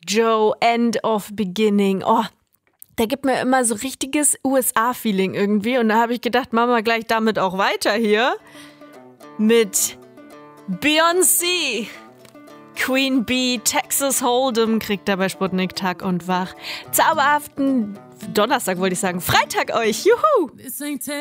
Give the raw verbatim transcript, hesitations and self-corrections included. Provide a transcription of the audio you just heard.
Joe, End of Beginning. Oh, der gibt mir immer so richtiges U S A-Feeling irgendwie. Und da habe ich gedacht, machen wir gleich damit auch weiter hier. Mit Beyoncé. Queen Bee, Texas Hold'em kriegt er bei Sputnik Tag und Wach. Zauberhaften Donnerstag wollte ich sagen. Freitag euch. Juhu!